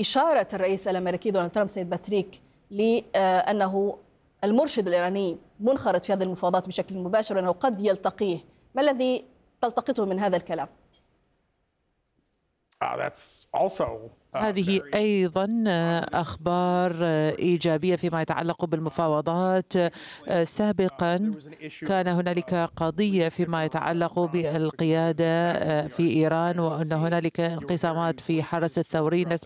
إشارة الرئيس الأمريكي دونالد ترامب سيد باتريك لأنه المرشد الإيراني منخرط في هذه المفاوضات بشكل مباشر وأنه قد يلتقيه، ما الذي تلتقطه من هذا الكلام؟ هذه أيضا أخبار إيجابية فيما يتعلق بالمفاوضات. سابقا كان هنالك قضية فيما يتعلق بالقيادة في إيران، وأن هنالك انقسامات في حرس الثوري.